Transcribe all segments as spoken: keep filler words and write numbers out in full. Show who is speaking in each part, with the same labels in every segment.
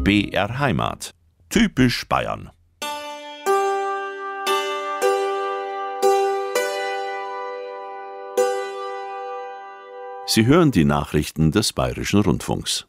Speaker 1: B R Heimat. Typisch Bayern. Sie hören die Nachrichten des Bayerischen Rundfunks.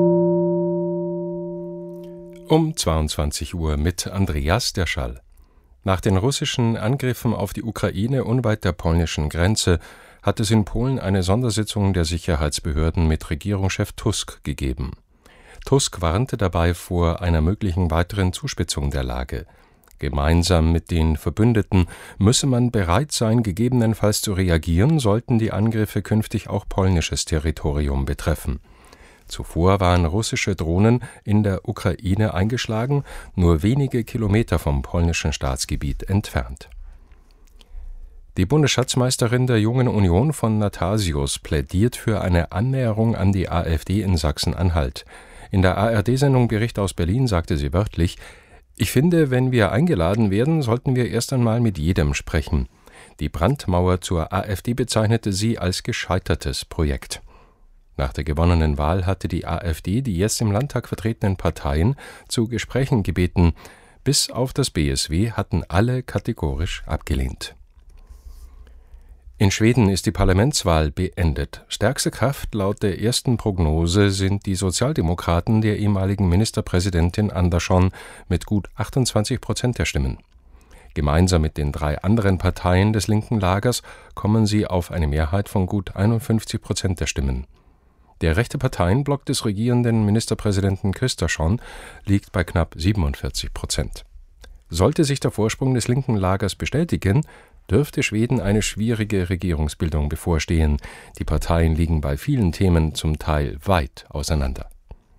Speaker 2: Um zweiundzwanzig Uhr mit Andreas Derschall. Nach den russischen Angriffen auf die Ukraine unweit der polnischen Grenze hat es in Polen eine Sondersitzung der Sicherheitsbehörden mit Regierungschef Tusk gegeben. Tusk warnte dabei vor einer möglichen weiteren Zuspitzung der Lage. Gemeinsam mit den Verbündeten müsse man bereit sein, gegebenenfalls zu reagieren, sollten die Angriffe künftig auch polnisches Territorium betreffen. Zuvor waren russische Drohnen in der Ukraine eingeschlagen, nur wenige Kilometer vom polnischen Staatsgebiet entfernt. Die Bundesschatzmeisterin der Jungen Union von Nathasius plädiert für eine Annäherung an die AfD in Sachsen-Anhalt. In der A R D-Sendung Bericht aus Berlin sagte sie wörtlich: Ich finde, wenn wir eingeladen werden, sollten wir erst einmal mit jedem sprechen. Die Brandmauer zur AfD bezeichnete sie als gescheitertes Projekt. Nach der gewonnenen Wahl hatte die AfD die jetzt im Landtag vertretenen Parteien zu Gesprächen gebeten. Bis auf das B S W hatten alle kategorisch abgelehnt. In Schweden ist die Parlamentswahl beendet. Stärkste Kraft laut der ersten Prognose sind die Sozialdemokraten der ehemaligen Ministerpräsidentin Andersson mit gut achtundzwanzig Prozent der Stimmen. Gemeinsam mit den drei anderen Parteien des linken Lagers kommen sie auf eine Mehrheit von gut einundfünfzig Prozent der Stimmen. Der rechte Parteienblock des regierenden Ministerpräsidenten Kristersson liegt bei knapp siebenundvierzig Prozent. Sollte sich der Vorsprung des linken Lagers bestätigen, dürfte Schweden eine schwierige Regierungsbildung bevorstehen. Die Parteien liegen bei vielen Themen zum Teil weit auseinander.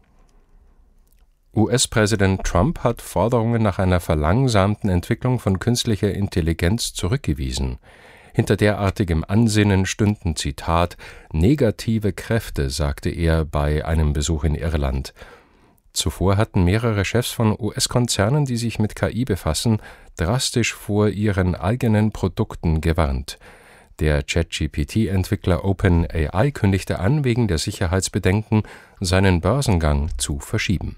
Speaker 2: U S-Präsident Trump hat Forderungen nach einer verlangsamten Entwicklung von künstlicher Intelligenz zurückgewiesen. Hinter derartigem Ansinnen stünden, Zitat, negative Kräfte, sagte er bei einem Besuch in Irland. Zuvor hatten mehrere Chefs von U S-Konzernen, die sich mit K I befassen, drastisch vor ihren eigenen Produkten gewarnt. Der ChatGP T-Entwickler OpenAI kündigte an, wegen der Sicherheitsbedenken seinen Börsengang zu verschieben.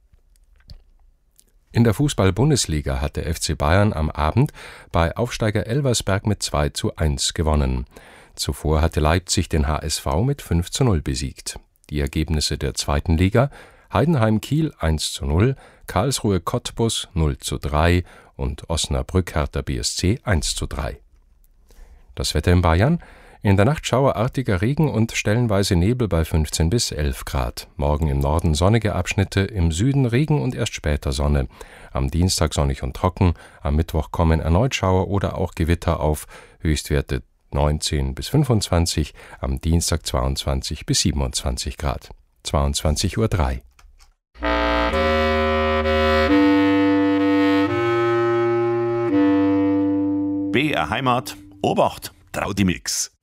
Speaker 2: In der Fußball-Bundesliga hat der F C Bayern am Abend bei Aufsteiger Elversberg mit zwei zu eins gewonnen. Zuvor hatte Leipzig den H S V mit fünf zu null besiegt. Die Ergebnisse der zweiten Liga: Heidenheim-Kiel eins zu null, Karlsruhe-Cottbus null zu drei und Osnabrück-Hertha B S C eins zu drei. Das Wetter in Bayern: In der Nacht schauerartiger Regen und stellenweise Nebel bei fünfzehn bis elf Grad. Morgen im Norden sonnige Abschnitte, im Süden Regen und erst später Sonne. Am Dienstag sonnig und trocken, am Mittwoch kommen erneut Schauer oder auch Gewitter auf, Höchstwerte neunzehn bis fünfundzwanzig, am Dienstag zweiundzwanzig bis siebenundzwanzig Grad. zweiundzwanzig Uhr drei.
Speaker 1: B R Heimat, Obacht, Traudimix.